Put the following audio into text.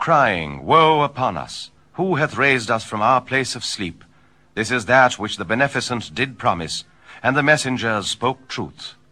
crying, Woe upon us! Who hath raised us from our place of sleep? This is that which the beneficent did promise, and the messengers spoke truth.